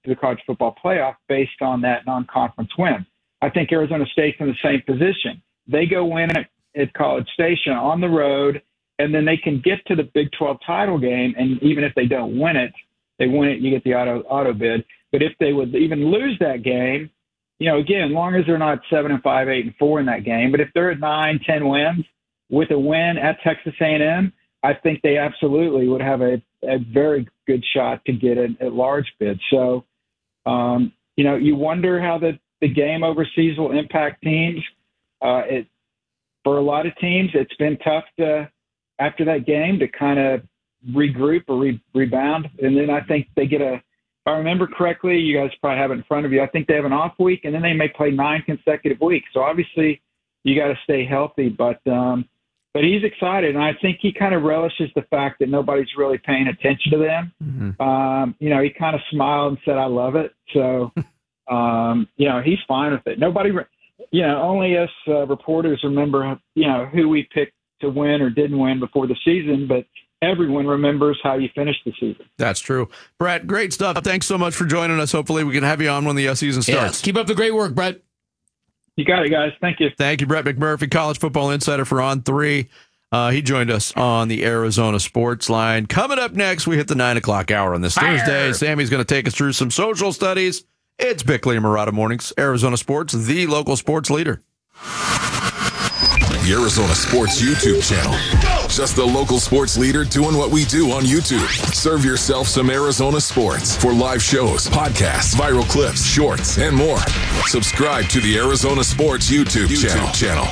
to the college football playoff based on that non-conference win. I think Arizona State's in the same position. They go win at College Station on the road, and then they can get to the Big 12 title game, and even if they don't win it, they win it, you get the auto bid. But if they would even lose that game, again, as long as they're not 7-5, 8-4 in that game, but if they're at 9-10 wins with a win at Texas A&M, I think they absolutely would have a very good shot to get a large bid. So, you wonder how the game overseas will impact teams. For a lot of teams, it's been tough after that game to kind of regroup or rebound. And then I think they get if I remember correctly, you guys probably have it in front of you, I think they have an off week, and then they may play 9 consecutive weeks. So obviously you got to stay healthy, but he's excited, and I think he kind of relishes the fact that nobody's really paying attention to them. Mm-hmm. He kind of smiled and said, "I love it." So, he's fine with it. Nobody, only us reporters remember, who we picked to win or didn't win before the season, but everyone remembers how you finished the season. That's true. Brett, great stuff. Thanks so much for joining us. Hopefully we can have you on when the season starts. Yes. Keep up the great work, Brett. You got it, guys. Thank you. Thank you, Brett McMurphy, college football insider for On3. He joined us on the Arizona Sports Line. Coming up next, we hit the 9 o'clock hour on this Thursday. Sammy's going to take us through some social studies. It's Bickley and Murata Mornings, Arizona Sports, the local sports leader. The Arizona Sports YouTube channel. Just the local sports leader doing what we do on YouTube. Serve yourself some Arizona sports for live shows, podcasts, viral clips, shorts, and more. Subscribe to the Arizona Sports YouTube channel.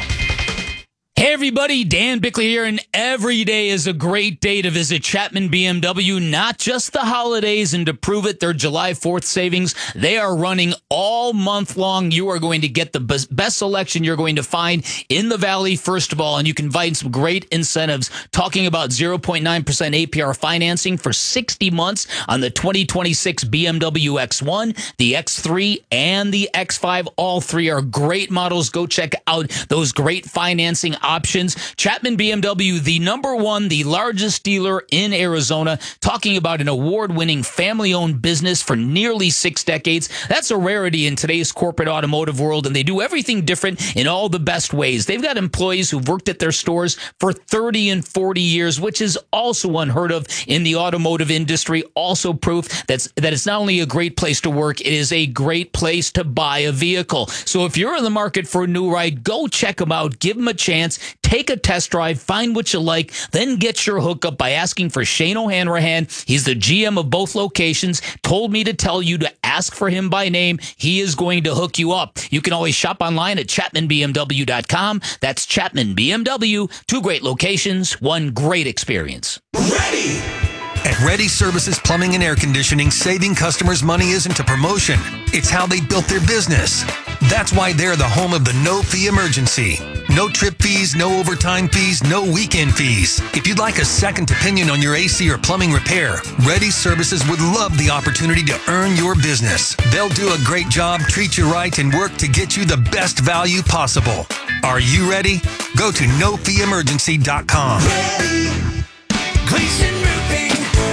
Hey everybody, Dan Bickley here, and every day is a great day to visit Chapman BMW, not just the holidays, and to prove it, their July 4th savings, they are running all month long. You are going to get the best selection you're going to find in the Valley, first of all, and you can find some great incentives, talking about 0.9% APR financing for 60 months on the 2026 BMW X1, the X3, and the X5. All three are great models. Go check out those great financing options. Chapman BMW, the number one, the largest dealer in Arizona, talking about an award-winning family-owned business for nearly 6 decades. That's a rarity in today's corporate automotive world, and they do everything different in all the best ways. They've got employees who've worked at their stores for 30 and 40 years, which is also unheard of in the automotive industry. Also proof that it's not only a great place to work, it is a great place to buy a vehicle. So if you're in the market for a new ride, go check them out. Give them a chance. Take a test drive, find what you like, then get your hookup by asking for Shane O'Hanrahan. He's the GM of both locations. Told me to tell you to ask for him by name. He is going to hook you up. You can always shop online at ChapmanBMW.com. That's Chapman BMW. 2 great locations, 1 great experience. Ready! At Ready Services Plumbing and Air Conditioning, saving customers money isn't a promotion. It's how they built their business. That's why they're the home of the no-fee emergency. No trip fees, no overtime fees, no weekend fees. If you'd like a second opinion on your AC or plumbing repair, Ready Services would love the opportunity to earn your business. They'll do a great job, treat you right, and work to get you the best value possible. Are you ready? Go to nofeeemergency.com. Ready. Gleason Roofing.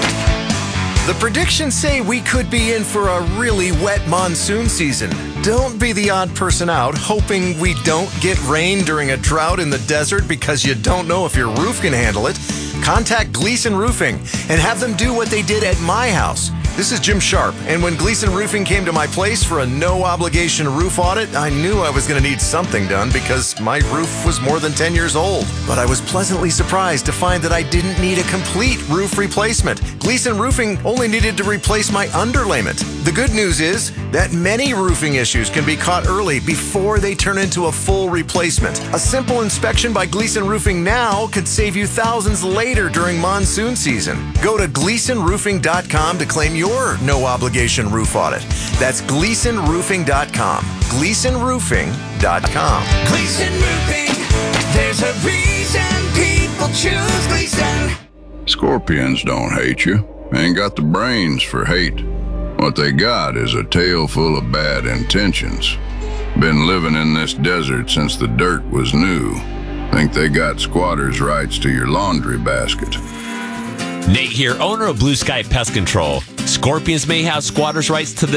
The predictions say we could be in for a really wet monsoon season. Don't be the odd person out hoping we don't get rain during a drought in the desert because you don't know if your roof can handle it. Contact Gleason Roofing and have them do what they did at my house. This is Jim Sharp, and when Gleason Roofing came to my place for a no-obligation roof audit, I knew I was going to need something done because my roof was more than 10 years old. But I was pleasantly surprised to find that I didn't need a complete roof replacement. Gleason Roofing only needed to replace my underlayment. The good news is that many roofing issues can be caught early before they turn into a full replacement. A simple inspection by Gleason Roofing now could save you thousands later during monsoon season. Go to GleasonRoofing.com to claim your no-obligation roof audit. That's GleasonRoofing.com. GleasonRoofing.com. Gleason Roofing. There's a reason people choose Gleason. Scorpions don't hate you. Ain't got the brains for hate. What they got is a tail full of bad intentions. Been living in this desert since the dirt was new. Think they got squatters' rights to your laundry basket. Nate here, owner of Blue Sky Pest Control. Scorpions may have squatters' rights to the